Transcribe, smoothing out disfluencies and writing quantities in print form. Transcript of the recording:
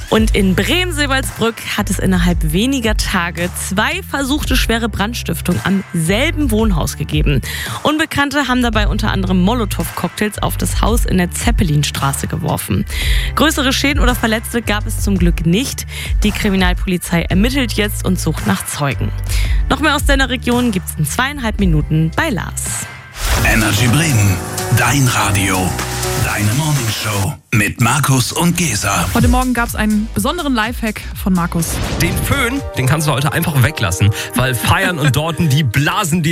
Und in Bremen-Silbertsbrück hat es innerhalb weniger Tage 2 versuchte schwere Brandstiftungen am selben Wohnhaus gegeben. Unbekannte haben dabei unter anderem Molotow-Cocktails auf das Haus in der Zeppelinstraße geworfen. Größere Schäden oder Verletzte gab es zum Glück nicht. Die Kriminalpolizei ermittelt jetzt und sucht nach Zeugen. Noch mehr aus deiner Region gibt's in 2,5 Minuten bei Lars. Energy Bremen, dein Radio, deine Morningshow mit Markus und Gesa. Heute Morgen gab es einen besonderen Lifehack von Markus. Den Föhn, den kannst du heute einfach weglassen, weil Feiern und Dorten, die blasen dir